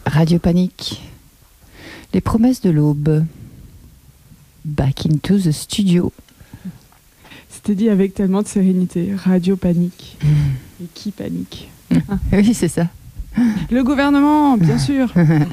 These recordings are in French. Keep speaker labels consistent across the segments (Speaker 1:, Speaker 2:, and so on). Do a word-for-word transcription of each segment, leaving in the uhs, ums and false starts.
Speaker 1: Radio Panique. Les promesses de l'aube. Back into the studio.
Speaker 2: C'était dit avec tellement de sérénité. Radio Panique. Mmh. Et qui panique?
Speaker 1: Hein? Oui, c'est ça.
Speaker 2: Le gouvernement, bien sûr.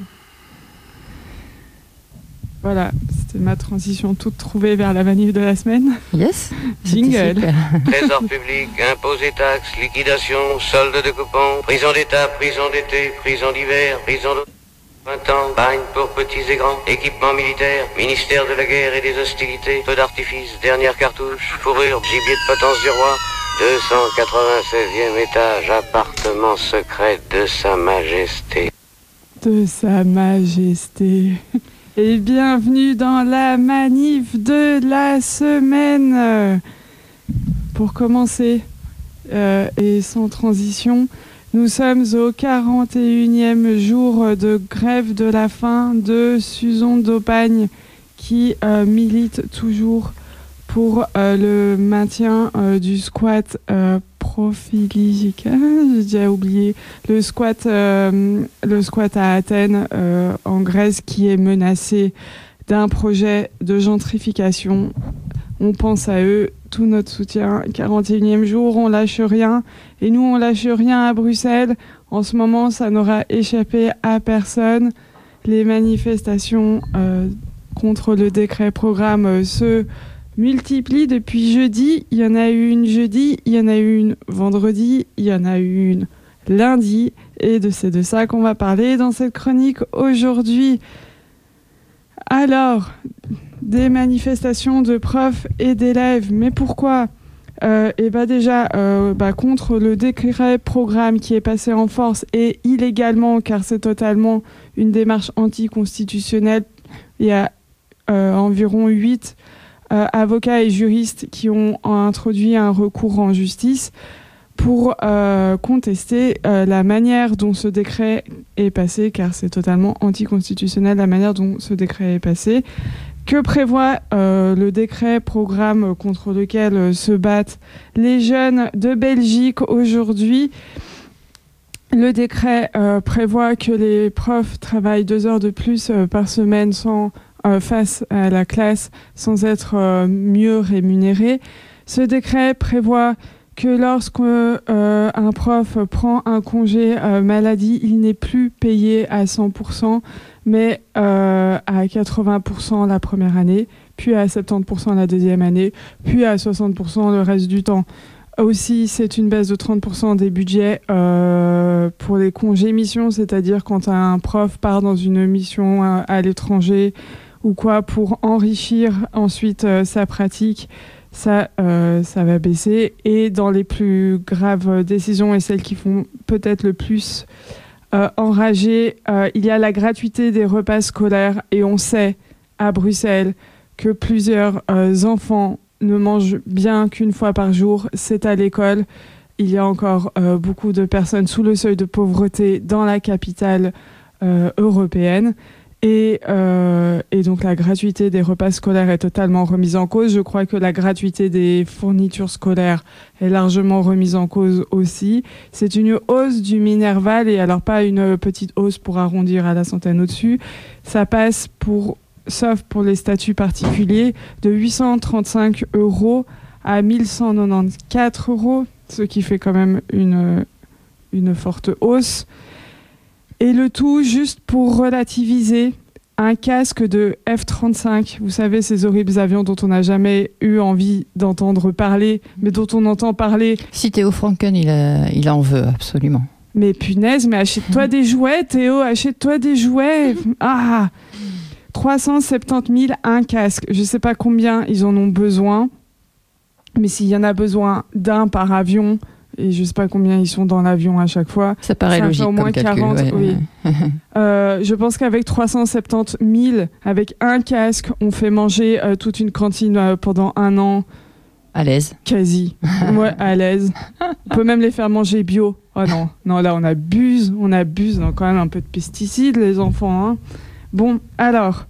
Speaker 2: Voilà, c'était ma transition toute trouvée vers la manif de la semaine.
Speaker 1: Yes.
Speaker 2: Jingle.
Speaker 3: Trésor public, impôts et taxes, liquidation, solde de coupons, prison d'État, prison d'été, prison d'hiver, prison de printemps, bagne pour petits et grands, équipement militaire, ministère de la guerre et des hostilités, feu d'artifice, dernière cartouche, fourrure, gibier de potence du roi, deux cent quatre-vingt-seizième étage, appartement secret de Sa Majesté.
Speaker 2: De Sa Majesté. Et bienvenue dans la manif de la semaine. Pour commencer, euh, et sans transition, nous sommes au quarante et unième jour de grève de la faim de Suzon d'Aubagne qui euh, milite toujours pour euh, le maintien euh, du squat euh, Profiligica, j'ai déjà oublié, le squat, euh, le squat à Athènes euh, en Grèce qui est menacé d'un projet de gentrification. On pense à eux, tout notre soutien. quarante et unième jour, on lâche rien. Et nous, on lâche rien à Bruxelles. En ce moment, ça n'aura échappé à personne. Les manifestations euh, contre le décret programme euh, se multiplient depuis jeudi. Il y en a eu une jeudi, il y en a eu une vendredi, il y en a eu une lundi. Et de, c'est de ça qu'on va parler dans cette chronique aujourd'hui. Alors, des manifestations de profs et d'élèves. Mais pourquoi ? euh, Et bah déjà, euh, bah contre le décret programme qui est passé en force et illégalement, car c'est totalement une démarche anticonstitutionnelle. Il y a euh, environ huit Euh, avocats et juristes qui ont introduit un recours en justice pour euh, contester euh, la manière dont ce décret est passé, car c'est totalement anticonstitutionnel la manière dont ce décret est passé. Que prévoit euh, le décret programme contre lequel euh, se battent les jeunes de Belgique aujourd'hui ? Le décret euh, prévoit que les profs travaillent deux heures de plus euh, par semaine sans Euh, face à la classe sans être euh, mieux rémunéré. Ce décret prévoit que lorsque euh, un prof prend un congé euh, maladie, il n'est plus payé à cent pour cent, mais euh, à quatre-vingts pour cent la première année, puis à soixante-dix pour cent la deuxième année, puis à soixante pour cent le reste du temps. Aussi, c'est une baisse de trente pour cent des budgets euh, pour les congés missions, c'est-à-dire quand un prof part dans une mission à, à l'étranger ou quoi pour enrichir ensuite euh, sa pratique, ça, euh, ça va baisser. Et dans les plus graves décisions et celles qui font peut-être le plus euh, enrager, euh, il y a la gratuité des repas scolaires. Et on sait à Bruxelles que plusieurs euh, enfants ne mangent bien qu'une fois par jour. C'est à l'école. Il y a encore euh, beaucoup de personnes sous le seuil de pauvreté dans la capitale euh, européenne. Et, euh, et donc la gratuité des repas scolaires est totalement remise en cause. Je crois que la gratuité des fournitures scolaires est largement remise en cause aussi. C'est une hausse du Minerval, et alors pas une petite hausse pour arrondir à la centaine au-dessus. Ça passe, pour, sauf pour les statuts particuliers, de huit cent trente-cinq euros à mille cent quatre-vingt-quatorze euros, ce qui fait quand même une, une forte hausse. Et le tout, juste pour relativiser, un casque de F trente-cinq, vous savez, ces horribles avions dont on n'a jamais eu envie d'entendre parler, mais dont on entend parler.
Speaker 1: Si Théo Franken, il, a, il en veut absolument.
Speaker 2: Mais punaise, mais achète-toi des jouets, Théo, achète-toi des jouets. Ah, trois cent soixante-dix mille, un casque. Je ne sais pas combien ils en ont besoin, mais s'il y en a besoin d'un par avion, et je ne sais pas combien ils sont dans l'avion à chaque fois.
Speaker 1: Ça paraît
Speaker 2: ça
Speaker 1: logique
Speaker 2: fait au moins
Speaker 1: comme calcul,
Speaker 2: quarante,
Speaker 1: ouais.
Speaker 2: Oui. euh, je pense qu'avec trois cent soixante-dix mille, avec un casque, on fait manger euh, toute une cantine euh, pendant un an.
Speaker 1: À l'aise.
Speaker 2: Quasi. Ouais, à l'aise. On peut même les faire manger bio. Oh non, non, là on abuse, on abuse. On a quand même un peu de pesticides, les enfants. Hein. Bon, alors...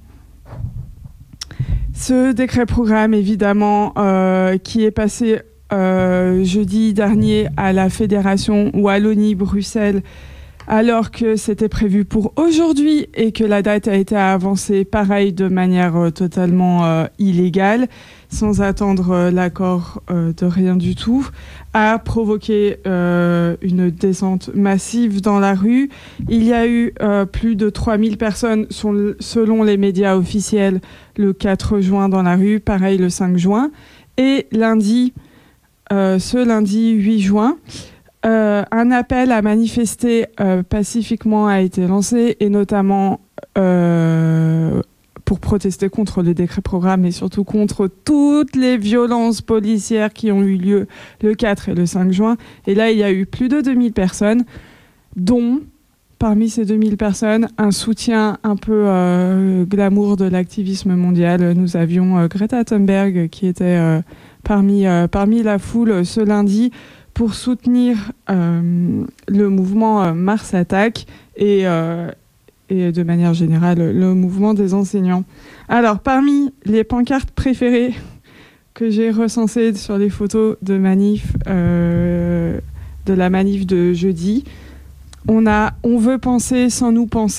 Speaker 2: Ce décret programme, évidemment, euh, qui est passé... Euh, jeudi dernier à la Fédération Wallonie-Bruxelles alors que c'était prévu pour aujourd'hui et que la date a été avancée pareil de manière euh, totalement euh, illégale, sans attendre euh, l'accord euh, de rien du tout, a provoqué euh, une descente massive dans la rue. Il y a eu euh, plus de trois mille personnes sont, selon les médias officiels le quatre juin dans la rue, pareil le cinq juin. Et lundi, euh, ce lundi huit juin, euh, un appel à manifester euh, pacifiquement a été lancé, et notamment euh, pour protester contre le décret programme et surtout contre toutes les violences policières qui ont eu lieu le quatre et le cinq juin. Et là, il y a eu plus de deux mille personnes, dont, parmi ces deux mille personnes, un soutien un peu euh, glamour de l'activisme mondial. Nous avions euh, Greta Thunberg qui était euh, parmi, euh, parmi la foule ce lundi pour soutenir euh, le mouvement euh, Mars Attack et, euh, et de manière générale le mouvement des enseignants. Alors, parmi les pancartes préférées que j'ai recensées sur les photos de manif, euh, de la manif de jeudi, on a « On veut penser sans nous penser ».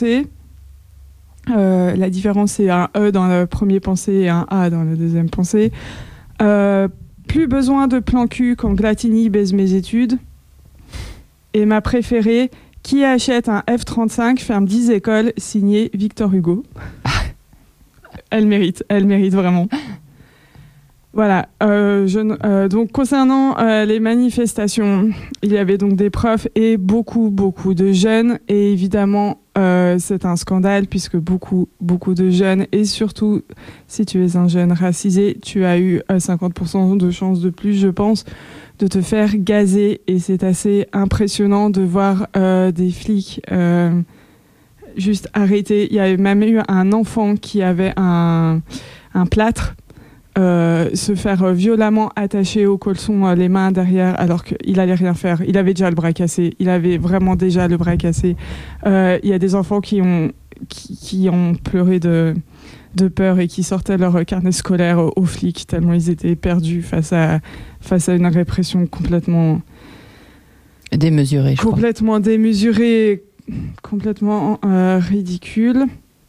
Speaker 2: Euh, la différence, c'est un E dans le premier pensée et un A dans le deuxième pensée. Euh, plus besoin de plan cul quand Glatini baise mes études. Et ma préférée, qui achète un F trente-cinq ferme dix écoles, signée Victor Hugo. Elle mérite, elle mérite vraiment. Voilà, euh, je, euh, donc concernant euh, les manifestations, il y avait donc des profs et beaucoup, beaucoup de jeunes. Et évidemment, euh, c'est un scandale puisque beaucoup, beaucoup de jeunes, et surtout si tu es un jeune racisé, tu as eu euh, cinquante pour cent de chances de plus, je pense, de te faire gazer. Et c'est assez impressionnant de voir euh, des flics euh, juste arrêtés. Il y a même eu un enfant qui avait un, un plâtre. Euh, se faire violemment attacher au caleçon euh, les mains derrière alors qu'il allait rien faire. Il avait déjà le bras cassé. Il avait vraiment déjà le bras cassé. Euh, il y a des enfants qui ont, qui, qui ont pleuré de, de peur et qui sortaient leur carnet scolaire aux flics tellement ils étaient perdus face à, face à une répression complètement
Speaker 1: démesurée, je
Speaker 2: complètement
Speaker 1: crois.
Speaker 2: démesurée, complètement euh, ridicule.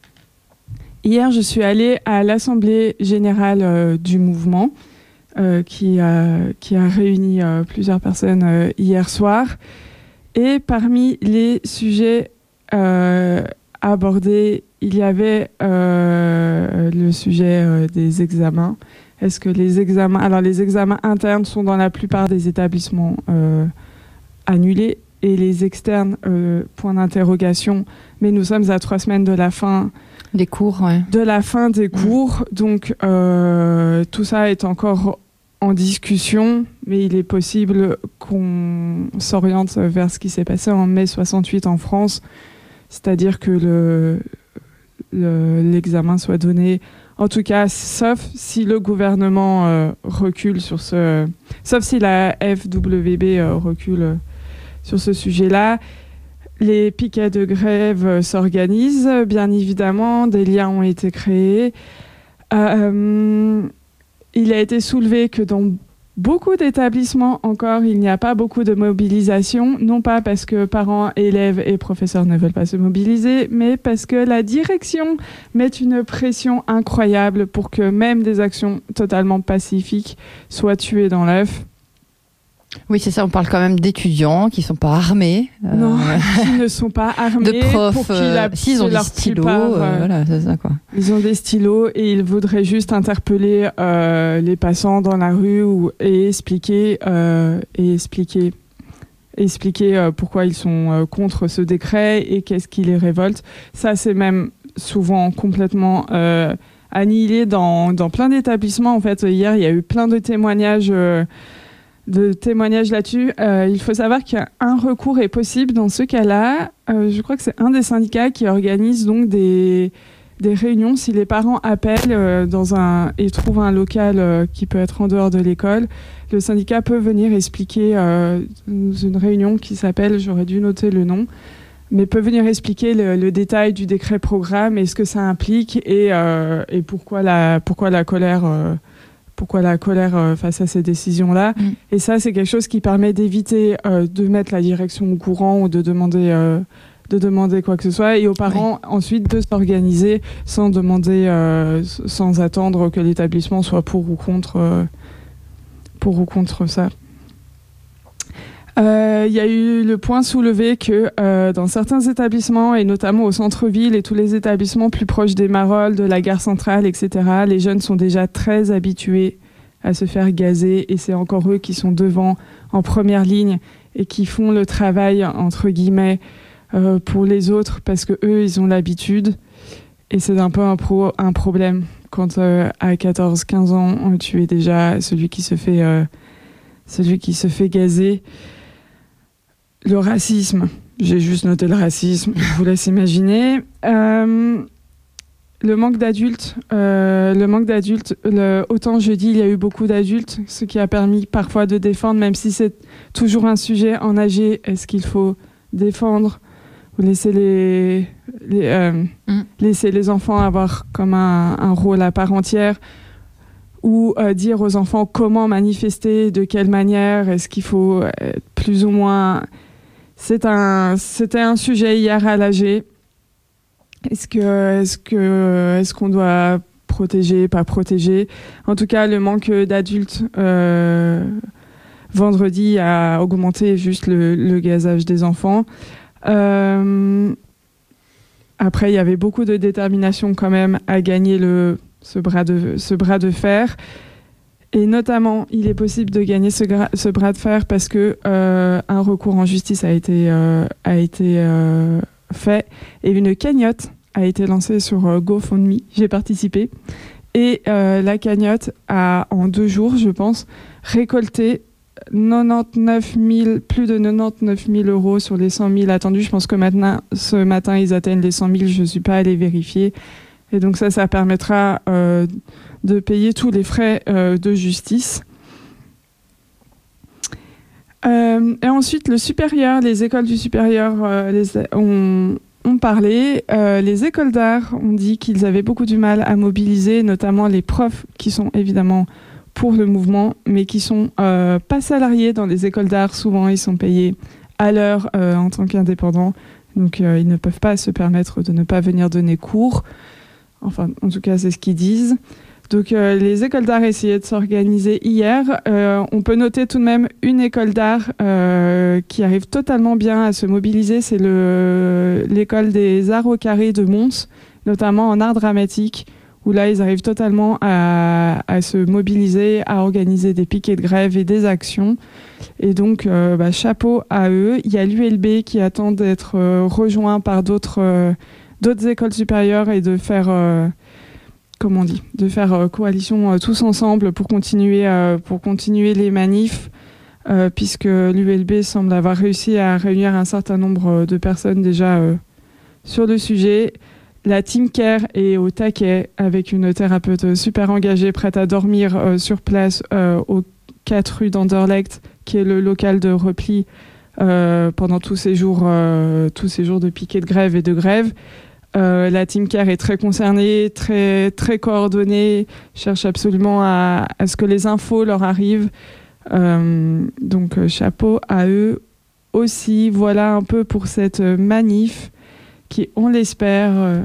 Speaker 2: Hier, je suis allée à l'Assemblée générale euh, du mouvement euh, qui, a, qui a réuni euh, plusieurs personnes euh, hier soir. Et parmi les sujets euh, abordés, il y avait euh, le sujet euh, des examens. Est-ce que les examens... Alors, les examens internes sont dans la plupart des établissements euh, annulés, et les externes, euh, point d'interrogation. Mais nous sommes à trois semaines de la fin...
Speaker 1: Les cours, ouais.
Speaker 2: De la fin des cours. Donc, euh, tout ça est encore en discussion, mais il est possible qu'on s'oriente vers ce qui s'est passé en mai soixante-huit en France, c'est-à-dire que le, le, l'examen soit donné, en tout cas, sauf si le gouvernement euh, recule sur ce... Sauf si la F W B euh, recule euh, sur ce sujet-là. Les piquets de grève s'organisent, bien évidemment, des liens ont été créés. Euh, il a été soulevé que dans beaucoup d'établissements encore, il n'y a pas beaucoup de mobilisation, non pas parce que parents, élèves et professeurs ne veulent pas se mobiliser, mais parce que la direction met une pression incroyable pour que même des actions totalement pacifiques soient tuées dans l'œuf.
Speaker 1: Oui, c'est ça, on parle quand même d'étudiants qui ne sont pas armés.
Speaker 2: Euh, non, qui ne sont pas armés.
Speaker 1: De profs,
Speaker 2: pour
Speaker 1: euh, s'ils ont des stylos, plupart, euh, voilà, c'est ça quoi.
Speaker 2: Ils ont des stylos et ils voudraient juste interpeller euh, les passants dans la rue ou, et expliquer, euh, et expliquer, expliquer euh, pourquoi ils sont euh, contre ce décret et qu'est-ce qui les révolte. Ça, c'est même souvent complètement... Euh, annihilé dans, dans plein d'établissements. En fait, hier, il y a eu plein de témoignages... Euh, de témoignages là-dessus. Euh, il faut savoir qu'un recours est possible dans ce cas-là. Euh, je crois que c'est un des syndicats qui organise donc des, des réunions. Si les parents appellent euh, dans un, et trouvent un local euh, qui peut être en dehors de l'école, le syndicat peut venir expliquer euh, dans une réunion qui s'appelle, j'aurais dû noter le nom, mais peut venir expliquer le, le détail du décret programme et ce que ça implique et, euh, et pourquoi, la, pourquoi la colère... Euh, pourquoi la colère euh, face à ces décisions-là. Mm. Et ça, c'est quelque chose qui permet d'éviter euh, de mettre la direction au courant ou de demander euh, de demander quoi que ce soit, et aux parents oui. ensuite de s'organiser sans demander, euh, sans attendre que l'établissement soit pour ou contre, euh, pour ou contre ça. Il euh, y a eu le point soulevé que euh, dans certains établissements, et notamment au centre-ville et tous les établissements plus proches des Marolles, de la gare centrale, et cetera, les jeunes sont déjà très habitués à se faire gazer, et c'est encore eux qui sont devant, en première ligne, et qui font le travail, entre guillemets, euh, pour les autres, parce que eux, ils ont l'habitude. Et c'est un peu un, pro, un problème quand euh, à quatorze quinze ans, tu es déjà celui qui se fait, euh, celui qui se fait gazer. Le racisme, j'ai juste noté le racisme, je vous laisse imaginer. Euh, le manque d'adultes, euh, le manque d'adultes, le, autant je dis, il y a eu beaucoup d'adultes, ce qui a permis parfois de défendre, même si c'est toujours un sujet en âgé, est-ce qu'il faut défendre ou laisser les, les, euh, mm. laisser les enfants avoir comme un, un rôle à part entière, ou euh, dire aux enfants comment manifester, de quelle manière, est-ce qu'il faut être plus ou moins... C'est un, c'était un sujet hier à l'A G. Est-ce que, est-ce que, est-ce qu'on doit protéger, pas protéger ? En tout cas, le manque d'adultes euh, vendredi a augmenté juste le, le gazage des enfants. Euh, après, il y avait beaucoup de détermination quand même à gagner le, ce bras de, ce bras de fer. Et notamment, il est possible de gagner ce, gra- ce bras de fer parce que euh, un recours en justice a été, euh, a été euh, fait et une cagnotte a été lancée sur euh, GoFundMe. J'ai participé. Et euh, la cagnotte a, en deux jours, je pense, récolté quatre-vingt-dix-neuf mille, plus de quatre-vingt-dix-neuf mille euros sur les cent mille attendus. Je pense que maintenant, ce matin, ils atteignent les cent mille. Je ne suis pas allée vérifier. Et donc ça, ça permettra... Euh, de payer tous les frais euh, de justice. Euh, et ensuite, le supérieur, les écoles du supérieur euh, les, ont, ont parlé. Euh, les écoles d'art ont dit qu'ils avaient beaucoup du mal à mobiliser, notamment les profs qui sont évidemment pour le mouvement, mais qui sont euh, pas salariés dans les écoles d'art. Souvent, ils sont payés à l'heure euh, en tant qu'indépendants. Donc, euh, ils ne peuvent pas se permettre de ne pas venir donner cours. Enfin, en tout cas, c'est ce qu'ils disent. Donc euh, les écoles d'art essayaient de s'organiser hier. Euh, on peut noter tout de même une école d'art euh, qui arrive totalement bien à se mobiliser. C'est le, l'école des arts au carré de Mons, notamment en art dramatique, où là ils arrivent totalement à, à se mobiliser, à organiser des piquets de grève et des actions. Et donc euh, bah, chapeau à eux. Il y a l'U L B qui attend d'être euh, rejoint par d'autres, euh, d'autres écoles supérieures et de faire... Euh, Comment on dit, de faire euh, coalition euh, tous ensemble pour continuer, euh, pour continuer les manifs, euh, puisque l'U L B semble avoir réussi à réunir un certain nombre de personnes déjà euh, sur le sujet. La Team Care est au taquet avec une thérapeute super engagée, prête à dormir euh, sur place euh, aux quatre rue d'Anderlecht, qui est le local de repli euh, pendant tous ces jours, euh, tous ces jours de piquets de grève et de grève. Euh, la Team Care est très concernée, très, très coordonnée, cherche absolument à, à ce que les infos leur arrivent. Euh, donc, euh, chapeau à eux aussi. Voilà un peu pour cette manif qui, on l'espère, euh,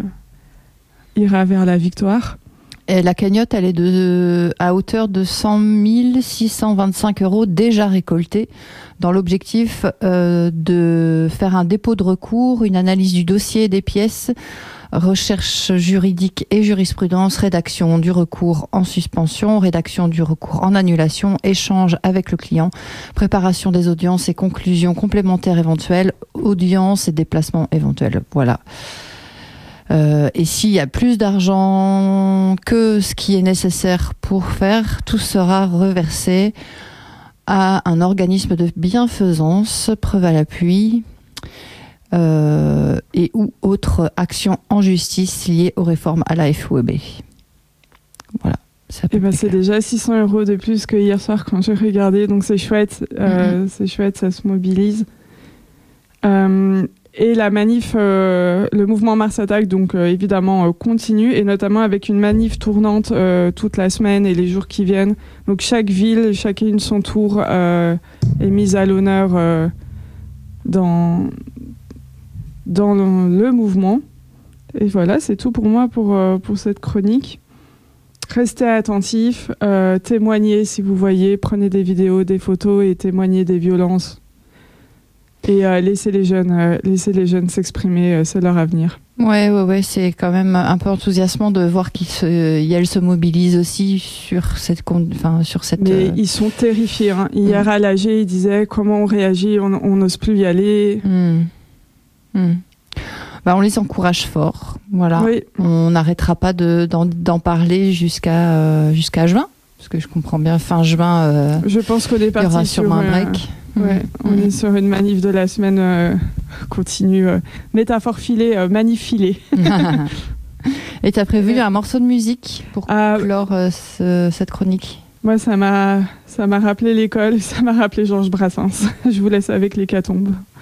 Speaker 2: ira vers la victoire.
Speaker 1: Et la cagnotte, elle est de, à hauteur de cent mille six cent vingt-cinq euros déjà récoltés dans l'objectif euh, de faire un dépôt de recours, une analyse du dossier des pièces, recherche juridique et jurisprudence, rédaction du recours en suspension, rédaction du recours en annulation, échange avec le client, préparation des audiences et conclusions complémentaires éventuelles, audiences et déplacements éventuels. Voilà. Euh, et s'il y a plus d'argent que ce qui est nécessaire pour faire, tout sera reversé à un organisme de bienfaisance, preuve à l'appui, euh, et ou autre action en justice liée aux réformes à la F O B. Voilà.
Speaker 2: Et ben c'est déjà six cents euros de plus que hier soir quand j'ai regardé, donc c'est chouette, euh, mm-hmm. c'est chouette, ça se mobilise. Euh, Et la manif, euh, le mouvement Mars Attack, donc euh, évidemment, euh, continue, et notamment avec une manif tournante euh, toute la semaine et les jours qui viennent. Donc chaque ville, chacune son tour, euh, est mise à l'honneur euh, dans, dans le, le mouvement. Et voilà, c'est tout pour moi pour, euh, pour cette chronique. Restez attentifs, euh, témoignez si vous voyez, prenez des vidéos, des photos et témoignez des violences. Et euh, laissez les jeunes, euh, laissez les jeunes s'exprimer, euh, c'est leur avenir.
Speaker 1: Ouais, ouais, ouais, c'est quand même un peu enthousiasmant de voir qu'ils se, elles se mobilisent aussi sur cette, enfin, sur cette.
Speaker 2: Mais
Speaker 1: euh...
Speaker 2: ils sont terrifiés. Hein. Hier mmh. à l'A G, ils disaient comment on réagit, on n'ose plus y aller.
Speaker 1: Mmh. Mmh. Bah, on les encourage fort, voilà.
Speaker 2: Oui. On
Speaker 1: n'arrêtera pas de, d'en, d'en parler jusqu'à euh, jusqu'à juin, parce que je comprends bien fin juin. Euh,
Speaker 2: je pense qu'on est parti
Speaker 1: il y aura
Speaker 2: sur
Speaker 1: sûrement un break.
Speaker 2: Euh, ouais, mmh. On mmh. est sur une manif de la semaine euh, continue, euh, métaphore filée, euh, manif filée.
Speaker 1: Et tu as prévu ouais. un morceau de musique pour ah, clore euh, ce, cette chronique?
Speaker 2: Moi, ça m'a ça m'a rappelé l'école, ça m'a rappelé Georges Brassens. Je vous laisse avec l'hécatombe.